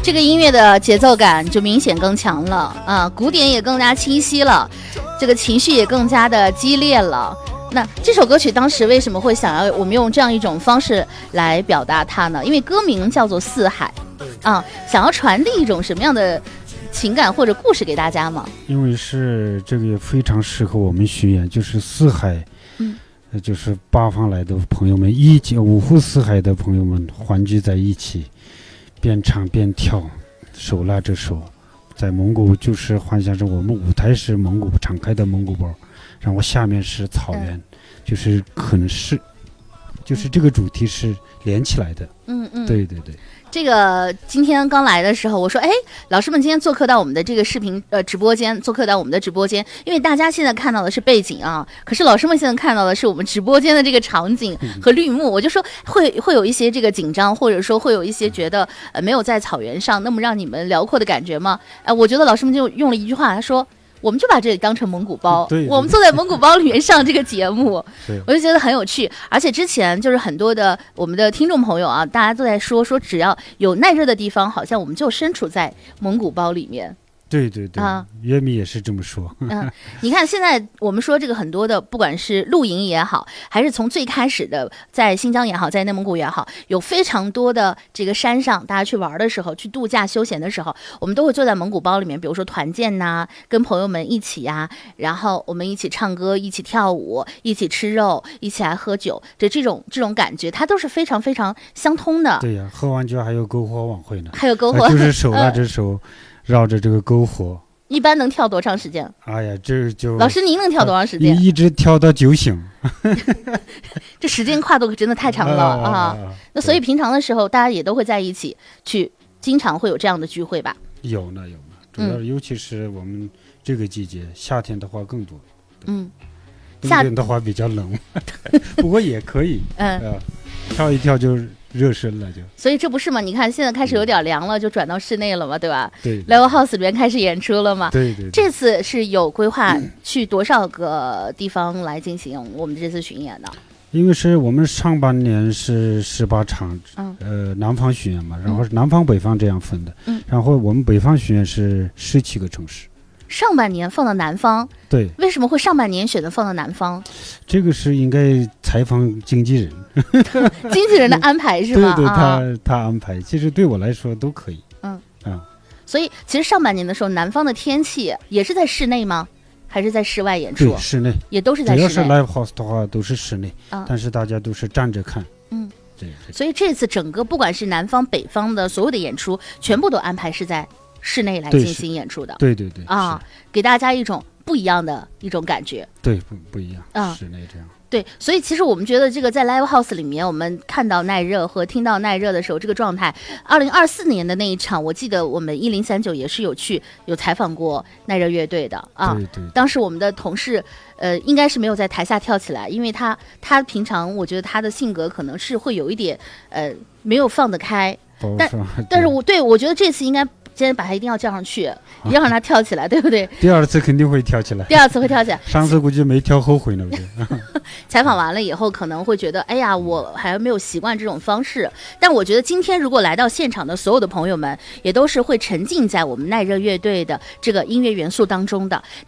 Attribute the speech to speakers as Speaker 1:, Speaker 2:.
Speaker 1: 这个音乐的节奏感就明显更强了啊，鼓点也更加清晰了，这个情绪也更加的激烈了。那这首歌曲当时为什么会想要我们用这样一种方式来表达它呢？因为歌名叫做《四海》啊，想要传递一种什么样的情感或者故事给大家吗？
Speaker 2: 因为是这个也非常适合我们巡演，就是四海，就是八方来的朋友们一起，五湖四海的朋友们欢聚在一起，边唱边跳，手拉着手，在蒙古就是幻想着我们舞台是蒙古敞开的蒙古包，然后下面是草原，就是可能是，就是这个主题是连起来的。对对对。
Speaker 1: 这个今天刚来的时候，我说，哎，老师们今天做客到我们的这个视频直播间，做客到我们的直播间，因为大家现在看到的是背景啊，可是老师们现在看到的是我们直播间的这个场景和绿幕，我就说会有一些这个紧张，或者说会有一些觉得没有在草原上那么让你们辽阔的感觉吗？我觉得老师们就用了一句话，他说，我们就把这里当成蒙古包，
Speaker 2: 对，
Speaker 1: 我们坐在蒙古包里面上这个节目，我就觉得很有趣。而且之前就是很多的我们的听众朋友啊，大家都在说只要有耐热的地方，好像我们就身处在蒙古包里面。
Speaker 2: 对对对啊，乐迷也是这么说。
Speaker 1: 你看现在我们说这个很多的，不管是露营也好，还是从最开始的在新疆也好，在内蒙古也好，有非常多的这个山上，大家去玩的时候，去度假休闲的时候，我们都会坐在蒙古包里面，比如说团建呐，跟朋友们一起呀，然后我们一起唱歌，一起跳舞，一起吃肉，一起来喝酒，这种感觉，它都是非常非常相通的。
Speaker 2: 对呀，喝完酒还有篝火晚会呢，
Speaker 1: 还有篝火，
Speaker 2: 就是手拉着手。绕着这个篝火，
Speaker 1: 一般能跳多长时间？
Speaker 2: 哎呀，这就
Speaker 1: 老师您能跳多长时间？
Speaker 2: 一直跳到酒醒。
Speaker 1: 这时间跨度可真的太长了啊！那所以平常的时候，大家也都会在一起去，经常会有这样的聚会吧？
Speaker 2: 有呢，主要尤其是我们这个季节，夏天的话更多。冬天的话比较冷，不过也可以。跳一跳就热身了就。所
Speaker 1: 以这不是嘛？你看现在开始有点凉了，就转到室内了嘛，对吧？
Speaker 2: 对。
Speaker 1: Live House 里面开始演出了嘛？
Speaker 2: 对对。
Speaker 1: 这次是有规划去多少个地方来进行我们这次巡演的？
Speaker 2: 因为是我们上半年是18场，南方巡演嘛，然后是南方北方这样分的，然后我们北方巡演是17个城市。
Speaker 1: 上半年放到南方，
Speaker 2: 对，
Speaker 1: 为什么会上半年选择放到南方？
Speaker 2: 这个是应该采访经纪人，
Speaker 1: 经纪人的安排是吗？
Speaker 2: 对，他安排，其实对我来说都可以。
Speaker 1: 所以其实上半年的时候，南方的天气也是在室内吗？还是在室外演出？
Speaker 2: 对，室内
Speaker 1: 也都是在室内。
Speaker 2: 只要是 live house 的话，都是室内，但是大家都是站着看。对。
Speaker 1: 所以这次整个不管是南方北方的所有的演出，全部都安排是在室内来进行演出的。
Speaker 2: 对
Speaker 1: 给大家一种不一样的一种感觉。
Speaker 2: 对，不一样。室内这样。
Speaker 1: 对，所以其实我们觉得这个在 Live House 里面，我们看到耐热和听到耐热的时候，这个状态，2024年的那一场，我记得我们1039也是有采访过耐热乐队的啊。
Speaker 2: 对。
Speaker 1: 当时我们的同事，应该是没有在台下跳起来，因为他平常我觉得他的性格可能是会有一点没有放得开，但是我觉得这次应该。今天把他一定要叫上去，一定要让他跳起来，对不对？
Speaker 2: 第二次肯定会跳起来。
Speaker 1: 第二次会跳起来。
Speaker 2: 上次估计没跳后悔呢，
Speaker 1: 采访完了以后可能会觉得，哎呀，我还没有习惯这种方式。但我觉得今天如果来到现场的所有的朋友们，也都是会沉浸在我们耐热乐队的这个音乐元素当中的。